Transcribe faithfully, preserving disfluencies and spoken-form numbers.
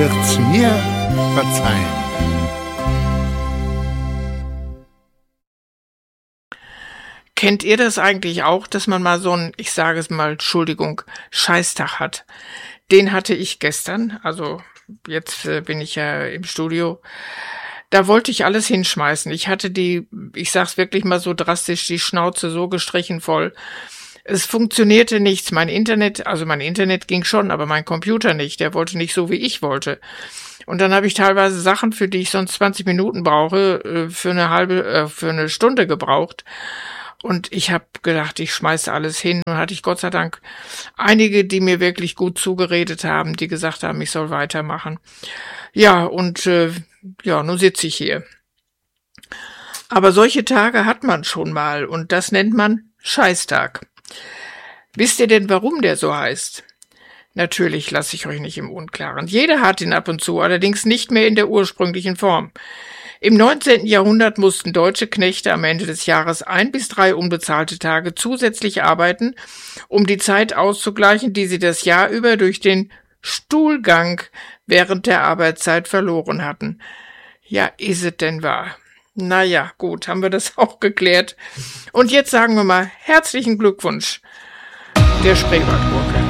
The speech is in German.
wird's mir verzeihen. Kennt ihr das eigentlich auch, dass man mal so einen, ich sage es mal, Entschuldigung, Scheißtag hat? Den hatte ich gestern, also jetzt äh, bin ich ja im Studio. Da wollte ich alles hinschmeißen. Ich hatte die, ich sag's wirklich mal so drastisch, die Schnauze so gestrichen voll. Es funktionierte nichts. Mein Internet, also mein Internet ging schon, aber mein Computer nicht. Der wollte nicht so, wie ich wollte. Und dann habe ich teilweise Sachen, für die ich sonst zwanzig Minuten brauche, äh, für eine halbe, äh, für eine Stunde gebraucht. Und ich habe gedacht, ich schmeiße alles hin. Und hatte ich Gott sei Dank einige, die mir wirklich gut zugeredet haben, die gesagt haben, ich soll weitermachen. Ja, und äh, ja, nun sitze ich hier. Aber solche Tage hat man schon mal und das nennt man Scheißtag. Wisst ihr denn, warum der so heißt? Natürlich lasse ich euch nicht im Unklaren. Jeder hat ihn ab und zu, allerdings nicht mehr in der ursprünglichen Form. Im neunzehnten Jahrhundert mussten deutsche Knechte am Ende des Jahres ein bis drei unbezahlte Tage zusätzlich arbeiten, um die Zeit auszugleichen, die sie das Jahr über durch den Stuhlgang während der Arbeitszeit verloren hatten. Ja, ist es denn wahr? Naja, gut, haben wir das auch geklärt. Und jetzt sagen wir mal herzlichen Glückwunsch der Spreewaldgurke.